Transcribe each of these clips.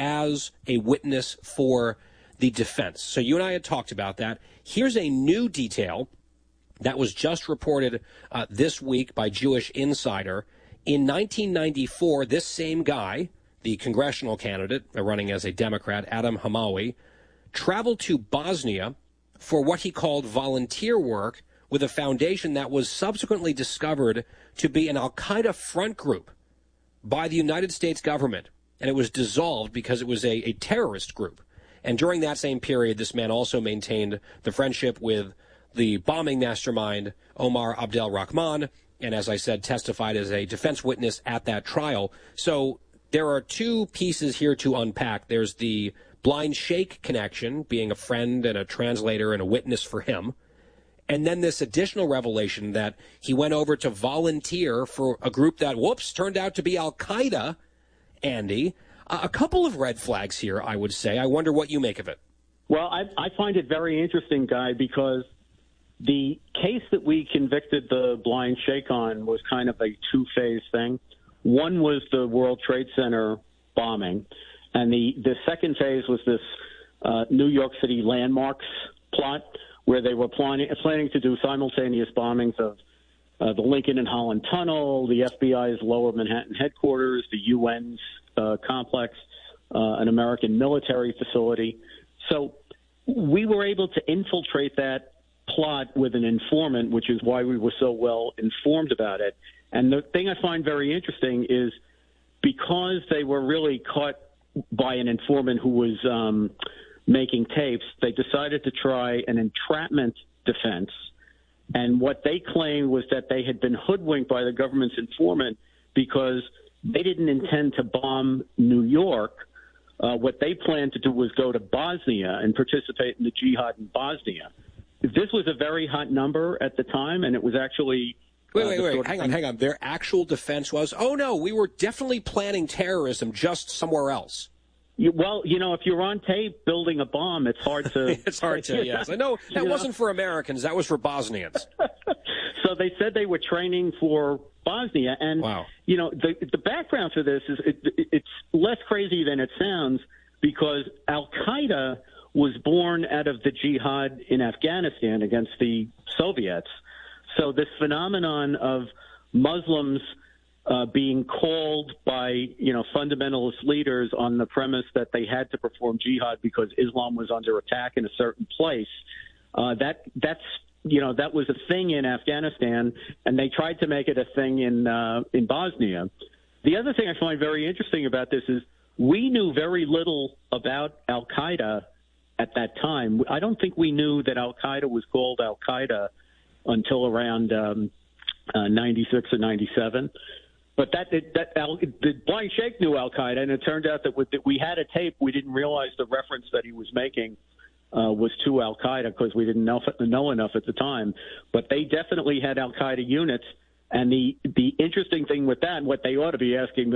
as a witness for the defense. So you and I had talked about that. Here's a new detail that was just reported this week by Jewish Insider. In 1994, this same guy, the congressional candidate running as a Democrat, Adam Hamawi, traveled to Bosnia for what he called volunteer work with a foundation that was subsequently discovered to be an al-Qaeda front group by the United States government. And it was dissolved because it was a terrorist group. And during that same period, this man also maintained the friendship with the bombing mastermind, Omar Abdel Rahman, and as I said, testified as a defense witness at that trial. So there are two pieces here to unpack. There's the blind sheikh connection, being a friend and a translator and a witness for him. And then this additional revelation that he went over to volunteer for a group that, turned out to be Al-Qaeda, Andy. A couple of red flags here, I would say. I wonder what you make of it. Well, I find it very interesting, Guy, because the case that we convicted the blind sheikh on was kind of a two-phase thing. One was the World Trade Center bombing, and the second phase was this New York City landmarks plot where they were planning to do simultaneous bombings of the Lincoln and Holland Tunnel, the FBI's Lower Manhattan headquarters, the UN's complex, an American military facility. So we were able to infiltrate that plot with an informant, which is why we were so well informed about it. And the thing I find very interesting is because they were really caught by an informant who was making tapes, they decided to try an entrapment defense. And what they claimed was that they had been hoodwinked by the government's informant because they didn't intend to bomb New York. What they planned to do was go to Bosnia and participate in the jihad in Bosnia. This was a very hot number at the time, and it was actually... Wait. Hang on. Their actual defense was, oh, no, we were definitely planning terrorism just somewhere else. Well, if you're on tape building a bomb, it's hard to... It's hard to, yes. I know that wasn't for Americans. That was for Bosnians. So they said they were training for Bosnia. And, wow. The background for this is it's less crazy than it sounds because Al-Qaeda was born out of the jihad in Afghanistan against the Soviets. So this phenomenon of Muslims being called by, fundamentalist leaders on the premise that they had to perform jihad because Islam was under attack in a certain place, that was a thing in Afghanistan, and they tried to make it a thing in Bosnia. The other thing I find very interesting about this is we knew very little about Al-Qaeda at that time. I don't think we knew that Al-Qaeda was called Al-Qaeda until around 96 or 97. But the blind sheikh knew Al-Qaeda, and it turned out that we had a tape. We didn't realize the reference that he was making was to Al-Qaeda because we didn't know enough at the time. But they definitely had Al-Qaeda units. And the interesting thing with that, and what they ought to be asking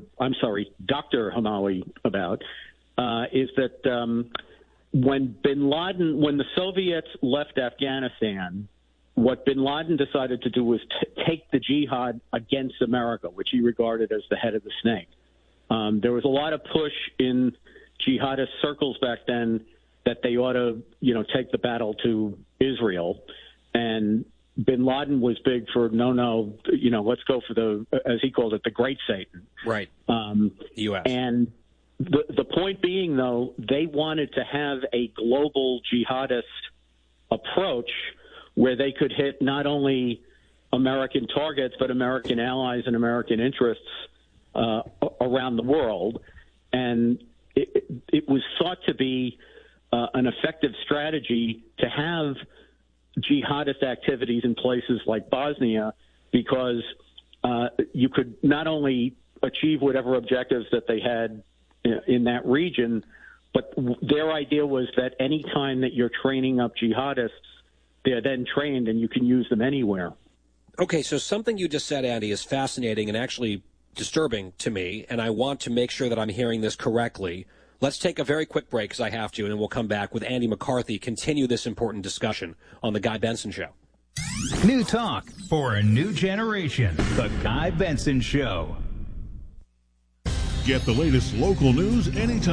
Dr. Hamawi about, is that when the Soviets left Afghanistan, what bin Laden decided to do was take the jihad against America, which he regarded as the head of the snake. There was a lot of push in jihadist circles back then that they ought to, take the battle to Israel. And bin Laden was big for, let's go for as he called it, the Great Satan. Right. The U.S. And the point being, though, they wanted to have a global jihadist approach where they could hit not only American targets, but American allies and American interests around the world. And it was thought to be an effective strategy to have jihadist activities in places like Bosnia because you could not only achieve whatever objectives that they had in that region, but their idea was that any time that you're training up jihadists, they're then trained and you can use them anywhere. Okay, so something you just said, Andy, is fascinating and actually disturbing to me, and I want to make sure that I'm hearing this correctly. Let's take a very quick break, because I have to, and then we'll come back with Andy McCarthy, continue this important discussion on The Guy Benson Show. New talk for a new generation. The Guy Benson Show. Get the latest local news anytime.